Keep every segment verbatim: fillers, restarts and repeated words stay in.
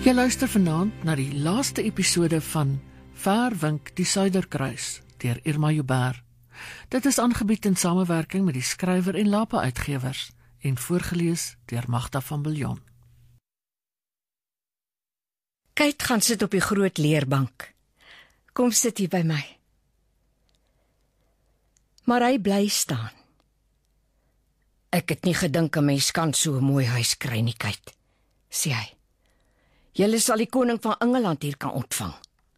Jy luister vanaand na die laaste episode van Ver Wink die Suiderkruis deur Irma Joubert. Dit is aangebied in samewerking met die skrywer en Lapa Uitgewers en voorgelees deur Magda van Biljon. Kate gaan sit op die groot leerbank. Kom sit hier by my. Maar hy bly staan. Ek het nie gedink 'n mens kan so 'n mooi huis kry nie, Kate, sê hy. Julle sal die koning van Engeland hier kan ontvang.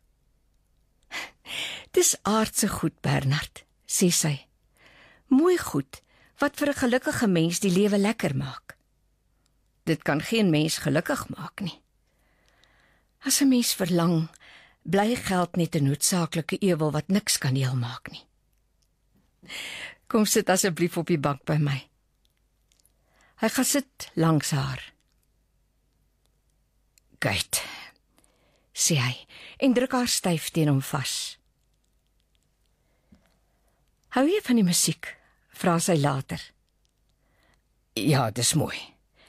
Dis aardse goed, Bernard, sê sy. Mooi goed, wat vir 'n gelukkige mens die lewe lekker maak. Dit kan geen mens gelukkig maak nie. As 'n mens verlang, bly geld net 'n noodsaaklike ewel wat niks kan heel maak nie. Kom sit asseblief op die bank by my. Hy gaan sit langs haar. Kate, sê hy, en druk haar styf teen hom vas. Hou jy van die musiek? Vra sy later. Ja, dis mooi.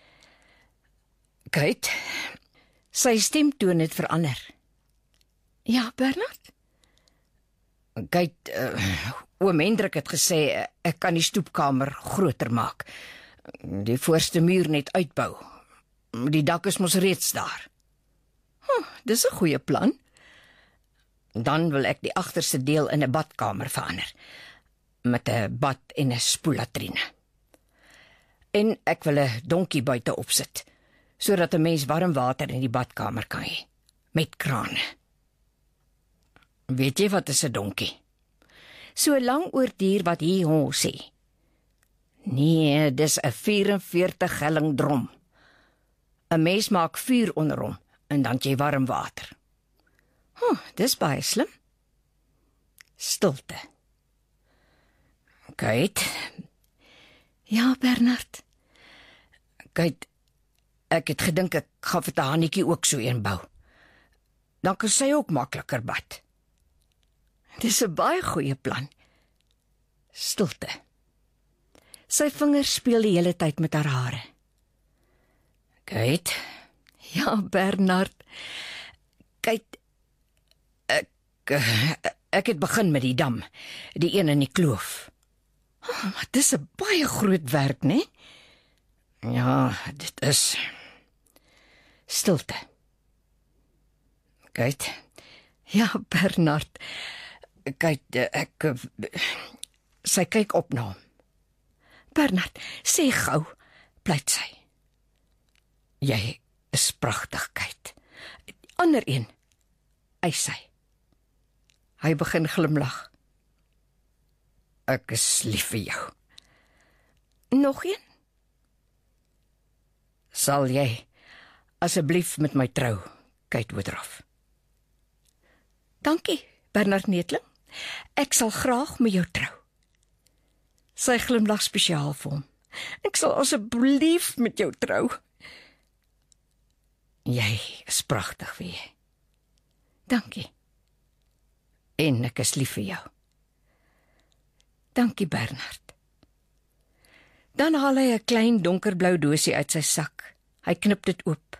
Kate, sy stemtoon het verander. Ja, Bernard? Kate, uh, oom Hendrik het gesê, ek kan die stoepkamer groter maak. Die voorste muur net uitbou. Die dak is mos reeds daar. Huh, dis 'n goeie plan. Dan wil ek die agterste deel in 'n badkamer verander, met 'n bad en 'n spoellatrine. En ek wil 'n donkie buite opsit, sodat 'n mens warm water in die badkamer kan hê, met krane. Weet jy wat is 'n donkie? So 'n lang oordier wat hier ho sê. Nee, dis 'n vyf-en-veertig helling drom. 'n Mens maak vuur onder hom, en dan jy warm water. Oh, dis baie slim. Stilte. Kate. Ja, Bernard. Kate, ek het gedink ek gaan vir Tahanietjie ook so een bou. Dan kan sy ook makliker bad. Dis 'n baie goeie plan. Stilte. Sy vingers speel die hele tyd met haar hare. Kate. Ja, Bernard. Kyk, ek, ek het begin met die dam, die een in die kloof. Oh, maar dis 'n baie groot werk, né? Ja, dit is. Stilte. Kyk. Ja, Bernard. Kyk, ek, sy kyk op na hom. Bernard, sê gou, pleit sy. Jy is pragtig, Kate. Ander een, eis sy. Hy begin glimlag. Ek is lief vir jou. Nog een? Sal jy asseblief met my trou, Kate Woodruff? Dankie, Bernard Neethling. Ek sal graag met jou trou. Sy glimlag spesiaal vir hom. Ek sal asseblief met jou trou. Jy is pragtig vir jy. Dankie. En ek is lief vir jou. Dankie, Bernard. Dan haal hy 'n klein donkerblou doosie uit sy sak. Hy knip dit oop.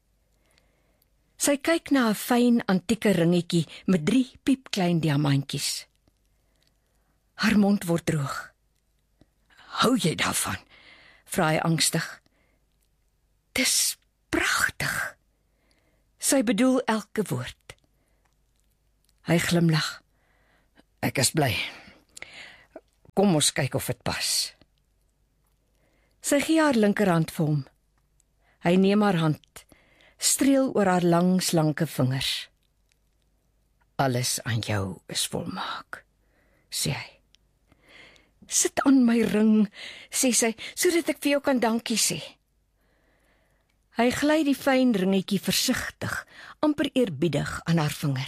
Sy kyk na 'n fyn antieke ringetjie met drie piepklein diamantjies. Haar mond word droog. Hou jy daarvan? Vra hy angstig. Dis pragtig. Sy bedoel elke woord. Hy glimlag. Ek is bly. Kom ons kyk of dit pas. Sy gee haar linkerhand vir hom. Hy neem haar hand, streel oor haar lang, slanke vingers. Alles aan jou is volmaak, sê hy. Sit aan my ring, sê sy, sodat ek vir jou kan dankie sê. Hy gly die fyn ringetjie versigtig, amper eerbiedig aan haar vinger.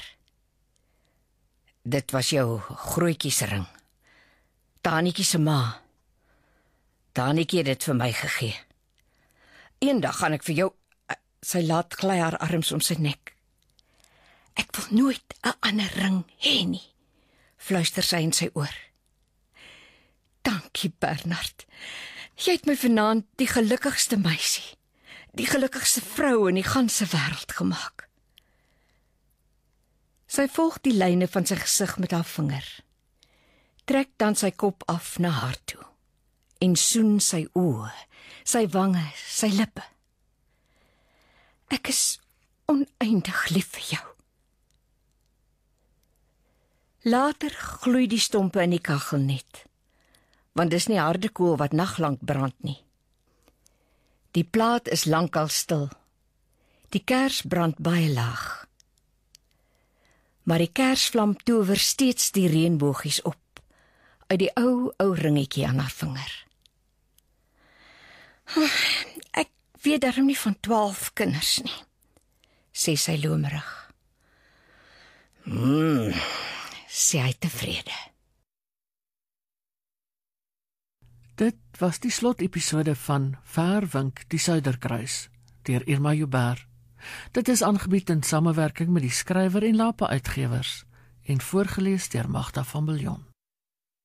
Dit was jou grootjie se ring. Tahanietjie se ma. Tahanietjie het dit vir my gegee. Eendag gaan ek vir jou. Sy laat gly haar arms om sy nek. Ek wil nooit 'n ander ring hê nie, fluister sy in sy oor. Dankie, Bernard. Jy het my vanaand die gelukkigste meisie, die gelukkigste vrou in die ganse wêreld gemaak. Sy volg die lyne van sy gesig met haar vinger, trek dan sy kop af na haar toe, en soen sy oë, sy wange, sy lippe. Ek is oneindig lief vir jou. Later gloei die stompe in die kachel net, want dis nie harde kool wat naglank brand nie. Die plaat is lankal stil. Die kers brand baie laag. Maar die kersvlam tower steeds die reënboogies op, uit die ou, ou ringetjie aan haar vinger. Ek weet darm nie van twaalf kinders nie, sê sy lomerig. Hmm, sê hy tevrede. Dit was die slotepisode van Verwink die Suiderkruis deur Irma Joubert. Dit is aangebied in samewerking met die skrywer en Lapa Uitgewers en voorgeles deur Magda van Biljon.